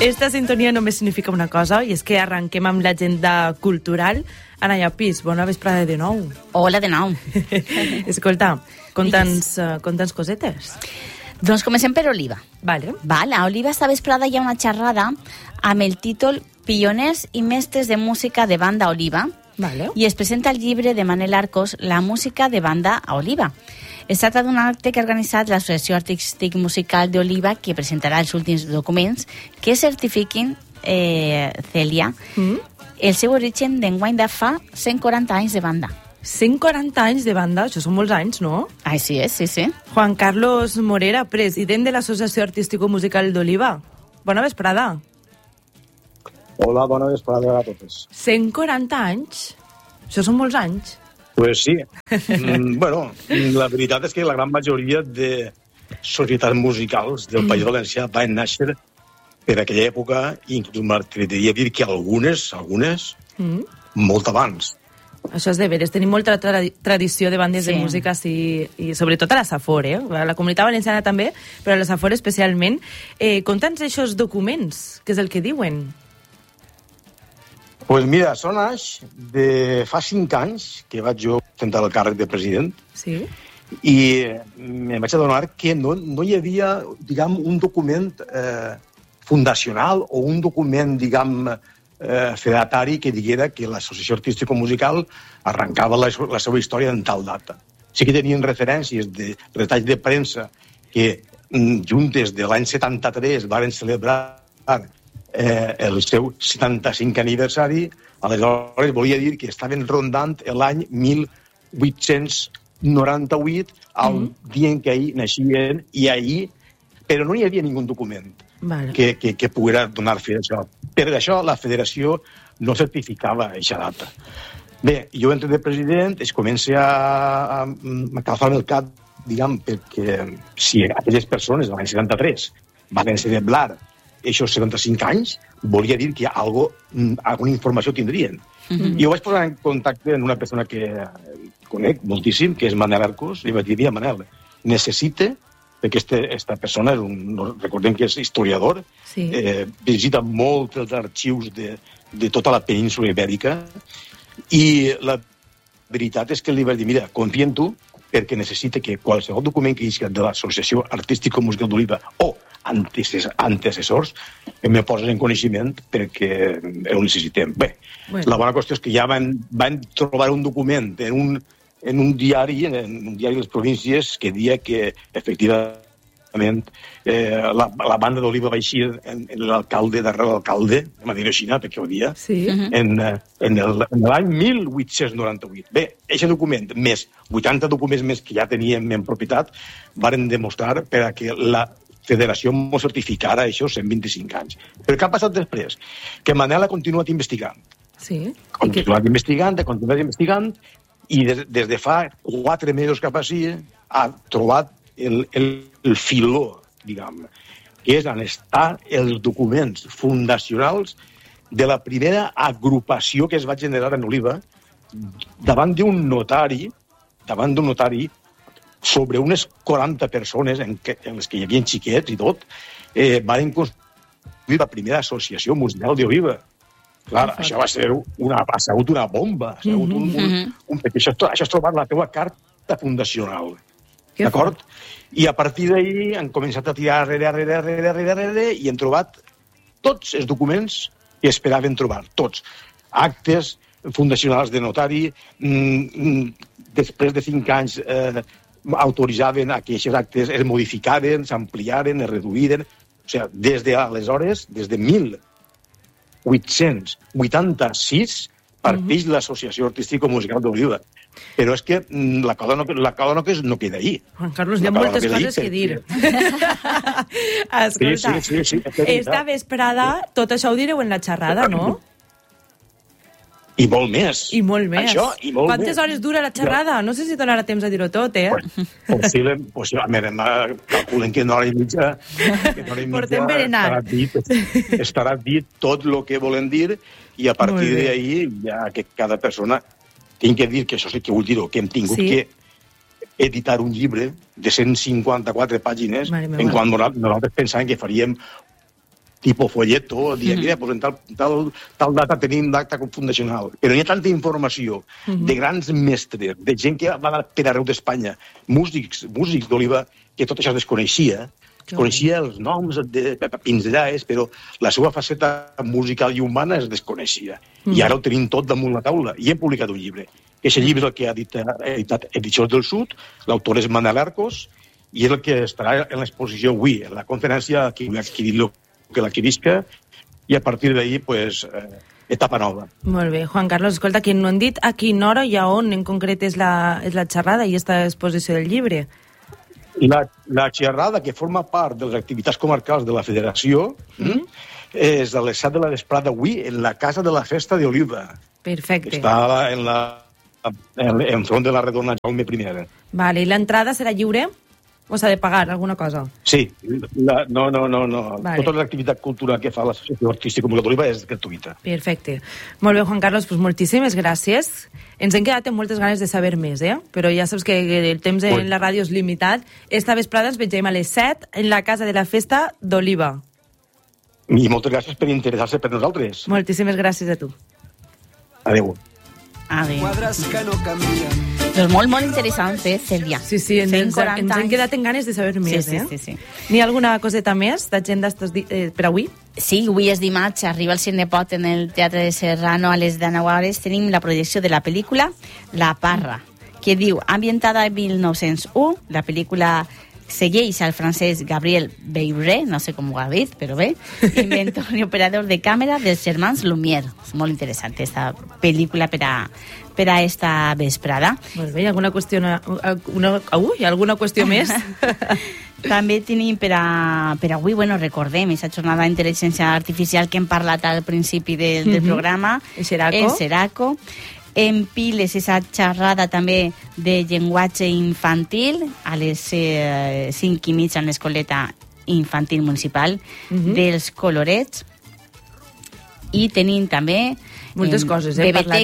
Esta sintonia només significa una cosa, i és que arrenquem amb l'agenda cultural. Anaya Pis, bona vesprada de nou. Hola de nou. Escolta, conta'ns cosetes. Doncs comencem per Oliva. Vale. A Oliva esta vesprada hi ha una xerrada amb el títol Pioners i mestres de música de banda Oliva. Vale. I es presenta el llibre de Manel Arcos, La música de banda a Oliva. Es tracta d'un acte que ha organitzat l'Associació Artístic Musical d'Oliva, que presentarà els últims documents que certifiquin, Cèlia, el seu origen d'enguany de fa 140 anys de banda. 140 anys de banda, això són molts anys, no? Així és, sí. Juan Carlos Morera, president de l'Associació Artística Musical d'Oliva. Bona vesprada. Hola, bona vesprada a totes. 140 anys? Això són molts anys. Pues sí. Bueno, la veritat és que la gran majoria de societats musicals del País Valencià van néixer per aquella època, i inclús m'atreviria a dir que algunes, molt abans. Això és de veres. Tenim molta tradició de bandes de música i sobretot a la Safor, a la Comunitat Valenciana també, però a la Safor especialment. Conta'ns aquests documents, què és el que diuen? Pues mira, són anys de fa 5 anys que vaig jo tentar el càrrec de president. Sí. I em vaig adonar que no hi havia, diguem, un document fundacional o un document, diguem, fedatari que diguera que l'Associació Artística Musical arrencava la seva història en tal data. Sí que tenien referències de retalls de premsa que juntes de l'any 73 varen celebrar el seu 75 aniversari. Aleshores volia dir que estaven rondant l'any 1898, el dia en què ahir naixien, i ahir, però no hi havia ningú document que poguera donar fe d'això. Per això la federació no certificava aquesta data. Bé, jo entro de president, es comença a calfar el cap, diguem, perquè si aquelles persones de l'any 73 van celebrar aquests 75 anys, volia dir que alguna informació tindrien. I jo vaig posar en contacte amb una persona que conec moltíssim, que és Manel Arcos, i vaig dir, mira, Manel, necessite, perquè aquesta persona, recordem que és historiador, visita molts dels arxius de tota la península ibèrica, i la veritat és que li vaig dir, mira, confia en tu, perquè necessita que qualsevol document que isca de l'Associació Artística Musical d'Oliva o antecessors me poses en coneixement perquè ho necessitem. Bé, la bona qüestió és que ja van trobar un document en un diari de les províncies que dia que efectivament la banda d'Oliva va eixir en l'alcalde, darrere l'alcalde, de manera així, perquè ho dia, en l'any 1898. Bé, aquest document, més 80 documents més que ja teníem en propietat, varen demostrar per a que la federació m'ho certificara això 125 anys. Però què ha passat després? Que Manel ha continuat investigant. Sí. Ha continuat investigant, i des de fa 4 mesos cap així ha trobat el filó, diguem, que és on estan els documents fundacionals de la primera agrupació que es va generar en Oliva davant d'un notari, sobre unes 40 persones en les que hi havia xiquets i tot, van construir la primera associació musical d'Oliva. Clar, això ha sigut una bomba, ha sigut això has trobat la teva carta fundacional. D'acord? I a partir d'ahir han començat a tirar darrere i han trobat tots els documents que esperaven trobar, tots. Actes fundacionals de notari, després de 5 anys autoritzaven a que aquests actes es modificaven, s'ampliaren, es reduïren. O sigui, des d'aleshores, des de 1886, parteix l'Associació Artística Musical d'Oliva. Però és que la cosa no queda ahí. Juan Carlos, hi ha moltes coses que dir. Escolta, esta vesprada tot això ho direu en la xerrada, no? I molt més. I molt més. Això, i molt Quantes hores dura la xerrada? No sé si donarà temps a dir-ho tot, calculen que en hora i mitja portem berenat. Estarà dit tot el que volen dir, i a partir d'ahir ja que cada persona tinc que dir que això sí que vull dir-ho, que hem tingut que editar un llibre de 154 pàgines, en quan nosaltres pensàvem que faríem tipus folleto, dir, mira, pues en tal data tenim l'acte fundacional. Però hi ha tanta informació de grans mestres, de gent que va per arreu d'Espanya, músics d'Oliva, que tot això es desconeixia. Es coneixia els noms de pinzellades, però la seva faceta musical i humana es desconeixia. I ara ho tenim tot damunt la taula. I hem publicat un llibre. Aquest llibre és el que ha editat Edicions del Sud, l'autor és Manel Arcos, i és el que estarà en l'exposició avui, en la conferència, qui vulgui adquirir-lo que l'adquirisca, i a partir d'ahir, pues, etapa nova. Molt bé. Juan Carlos, escolta, que no han dit a quina hora i a on en concret és la xerrada i esta exposició del llibre. La xerrada, que forma part de les activitats comarcals de la Federació, és a les 7 de la vesprada avui en la Casa de la Festa d'Oliva. Perfecte. Està enfront de la Redona Jaume I. Vale, i l'entrada serà lliure? O s'ha de pagar alguna cosa? Sí. No. Vale. Tota l'activitat cultural que fa l'Associació Artística Comarcal d'Oliva és gratuïta. Perfecte. Molt bé, Juan Carlos, pues moltíssimes gràcies. Ens hem quedat amb moltes ganes de saber més, però ja saps que el temps en la ràdio és limitat. Esta vesprada ens veiem a les 7 en la Casa de la Festa d'Oliva. I moltes gràcies per interessar-se per nosaltres. Moltíssimes gràcies a tu. Adéu. Quadres que no canvien. Doncs molt interessant, Cèlia. Sí, ens hem quedat en ganes de saber més. Sí. N'hi ha alguna coseta més d'agenda per avui? Sí, avui és dimarts, arriba el Cinepot en el Teatre de Serrano a les 19 hores. Tenim la projecció de la pel·lícula La Parra, que diu, ambientada en 1901, la pel·lícula segueix al francès Gabriel Beyrouret, no sé com ho ha dit, però bé, inventor i operador de càmera dels germans Lumière. És molt interessant aquesta pel·lícula per a esta vesprada. Molt bé, alguna qüestió més? També tenim per avui, recordem, aquesta jornada d'intel·ligència artificial que hem parlat al principi del programa, el Seraco. En Piles, esa xerrada també de llenguatge infantil a les 5:30 en l'escoleta infantil municipal dels Colorets. I tenim també moltes coses,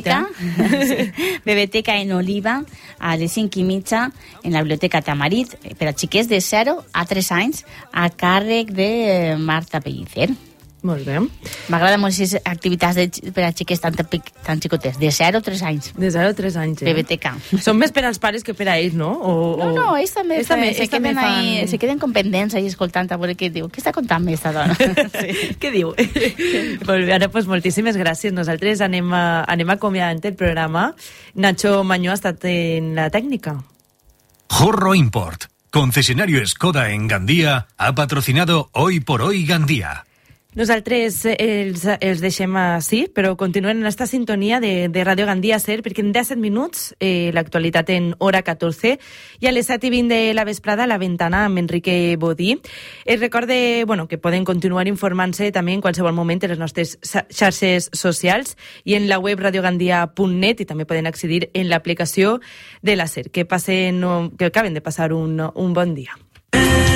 Bebeteca en Oliva a les 5:30 en la Biblioteca Tamarit per a xiquets de 0 a 3 anys a càrrec de Marta Pellicer. Molt bé. M'agrada molt aquestes activitats per a xiques tan xicotes, de 0 a 3 anys. De 0 a 3 anys, Bebeteca. Són més per als pares que per a ells, no? No, ells també se queden com pendents ahí escoltant a veure què diu. Què està contant més, esta dona? Què diu? Molt bé, ara, moltíssimes gràcies. Nosaltres anem acomiadant el programa. Nacho Mañó ha estat en la tècnica. Jorro Import, concesionario Skoda en Gandía, ha patrocinado Hoy por Hoy Gandía. Nosaltres els deixem així, però continuen en esta sintonia de Ràdio Gandia Ser, perquè en 17 minuts, l'actualitat en hora 14, i a les 7:20 de la vesprada, La Ventana amb Enrique Bodí. Es recorde que poden continuar informant-se també en qualsevol moment en les nostres xarxes socials i en la web radiogandia.net, i també poden accedir en l'aplicació de la Ser. Que acaben de passar un bon dia.